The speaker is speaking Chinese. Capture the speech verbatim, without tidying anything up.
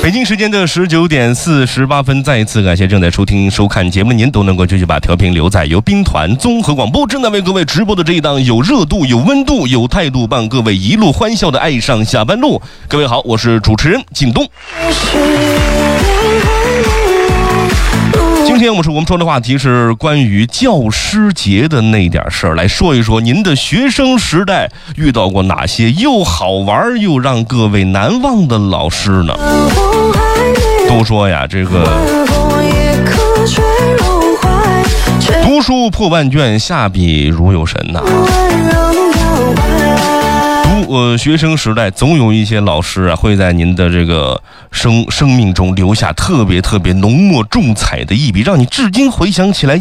北京时间的十九点四十八分，再一次感谢正在收听收看节目的您，都能够继续把调频留在由兵团综合广播正在为各位直播的这一档有热度、有温度、有态度，伴各位一路欢笑的爱上下班路。各位好，我是主持人靳东。今天我们说我们说的话题是关于教师节的那点事儿，来说一说您的学生时代遇到过哪些又好玩又让各位难忘的老师呢？都说呀，这个读书破万卷，下笔如有神呐、读呃学生时代总有一些老师啊会在您的这个生生命中留下特别特别浓墨重彩的一笔，让你至今回想起来